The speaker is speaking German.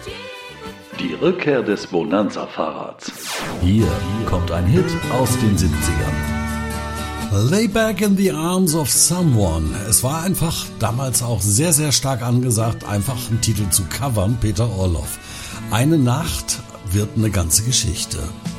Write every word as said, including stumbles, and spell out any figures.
Die Rückkehr des Bonanza-Fahrrads. Hier kommt ein Hit aus den siebzigern. Lay back in the arms of someone. Es war einfach damals auch sehr, sehr stark angesagt, einfach einen Titel zu covern, Peter Orloff. Eine Nacht wird eine ganze Geschichte.